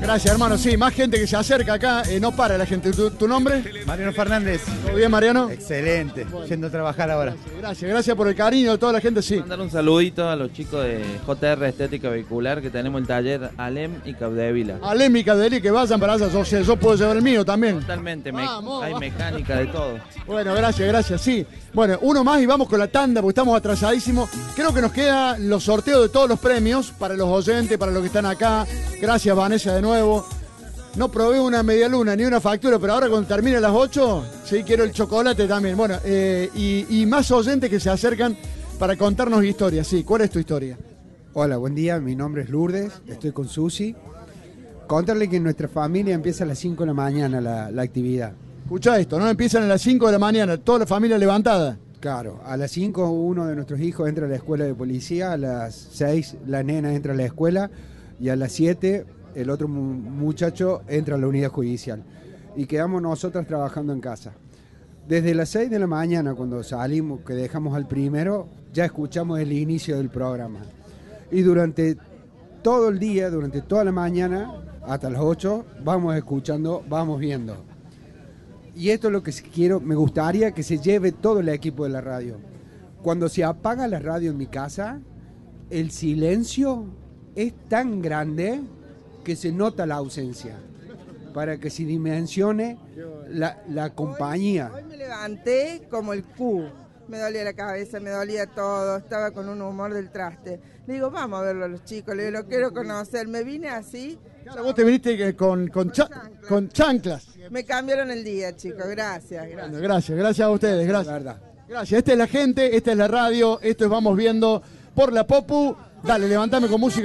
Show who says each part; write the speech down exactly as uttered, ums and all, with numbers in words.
Speaker 1: Gracias, hermano. Sí, más gente que se acerca acá. Eh, no para la gente. ¿Tu, tu nombre?
Speaker 2: Mariano Fernández.
Speaker 1: ¿Todo bien, Mariano?
Speaker 2: Excelente. Bueno, yendo a trabajar ahora.
Speaker 1: Gracias, gracias, gracias por el cariño de toda la gente, sí.
Speaker 3: Mandar un saludito a los chicos de J R Estética Vehicular, que tenemos el taller Alem y Capdevila.
Speaker 1: Alem y Capdevila, que vayan para allá. Yo, yo puedo llevar el mío también.
Speaker 3: Totalmente, me
Speaker 1: Vamos,
Speaker 3: hay
Speaker 1: vamos.
Speaker 3: mecánica de todo.
Speaker 1: Bueno, gracias, gracias, sí. Bueno, uno más y vamos con la tanda porque estamos atrasadísimos. Creo que nos quedan los sorteos de todos los premios para los oyentes, para los que están acá. Gracias, Vanessa, de nuevo. No probé una media luna ni una factura, pero ahora cuando termine las ocho, sí, quiero el chocolate también. Bueno, eh, y, y más oyentes que se acercan para contarnos historias. Sí, ¿cuál es tu historia?
Speaker 4: Hola, buen día, mi nombre es Lourdes, estoy con Susi. Contarle que en nuestra familia empieza a las cinco de la mañana la, la actividad.
Speaker 1: Escucha esto, ¿no? Empiezan a las cinco de la mañana, toda la familia levantada.
Speaker 4: Claro, a las cinco uno de nuestros hijos entra a la escuela de policía, a las seis la nena entra a la escuela y a las siete el otro mu muchacho entra a la unidad judicial. Y quedamos nosotras trabajando en casa. Desde las seis de la mañana, cuando salimos, que dejamos al primero, ya escuchamos el inicio del programa. Y durante todo el día, durante toda la mañana, hasta las ocho, vamos escuchando, vamos viendo. Y esto es lo que quiero, me gustaría que se lleve todo el equipo de la radio. Cuando se apaga la radio en mi casa, el silencio es tan grande que se nota la ausencia, para que se dimensione la, la compañía.
Speaker 5: Hoy, hoy me levanté como el Q, me dolía la cabeza, me dolía todo, estaba con un humor del traste. Le digo, vamos a verlo a los chicos, le digo, lo quiero conocer, me vine así.
Speaker 1: Claro, vos te viniste con, con, cha
Speaker 5: chanclas.
Speaker 1: con chanclas.
Speaker 5: Me cambiaron el día, chicos, gracias, gracias.
Speaker 1: Bueno, gracias, gracias a ustedes, gracias.
Speaker 4: La verdad.
Speaker 1: Gracias, esta es la gente, esta es la radio, esto es Vamos Viendo por la Popu. Dale, levantame con música.